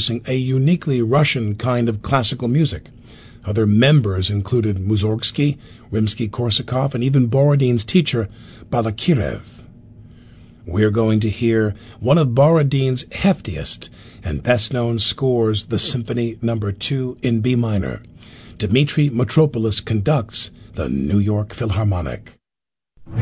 introducing a uniquely Russian kind of classical music. Other members included Mussorgsky, Rimsky-Korsakov, and even Borodin's teacher, Balakirev. We're going to hear one of Borodin's heftiest and best-known scores, the Symphony No. 2 in B minor. Dmitri Mitropoulos conducts the New York Philharmonic.